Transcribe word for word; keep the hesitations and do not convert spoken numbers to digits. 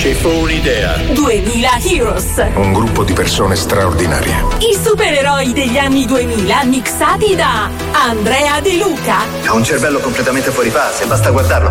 Ci fu un'idea. duemila Heroes. Un gruppo di persone straordinarie. I supereroi degli anni duemila mixati da Andrea De Luca. Ha un cervello completamente fuori fase, basta guardarlo.